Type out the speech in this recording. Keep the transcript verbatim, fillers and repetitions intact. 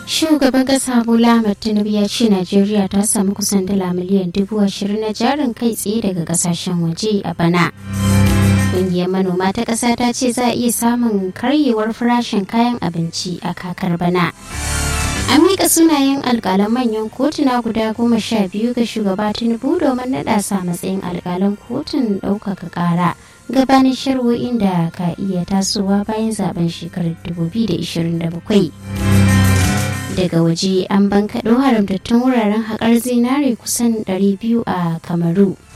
Shugaban kasa Bola Ahmed Tinubu ya ce Najeriya ta samu kusan dala miliyan dubu ashirin na jarin kai tsaye daga kasashen waje a bana. Ƙungiyar manoma ta ƙasa ta ce za a iya samun karyewar farashin kayan abinci a kakar bana. An miƙa sunayen alƙalan manyan kotuna guda goma sha biyu ga shugaba Tinubu domin naɗa sa matsayin alƙalan kotun ɗaukaka ƙara gabanin shari'o'in da ka iya tasowa bayan zaben shekarar dubu biyu da ashirin da bakwai. Daga waje an bankaɗo haramtattun wuraren haƙar zinare kusan ɗari biyu a Kamaru.